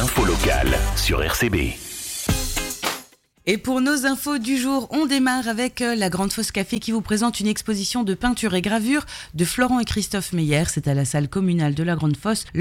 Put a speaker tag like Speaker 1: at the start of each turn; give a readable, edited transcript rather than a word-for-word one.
Speaker 1: Info locale sur RCB.
Speaker 2: Et pour nos infos du jour, on démarre avec la Grande Fosse Café qui vous présente une exposition de peinture et gravure de Florent et Christophe Meyer. C'est à la salle communale de la Grande Fosse.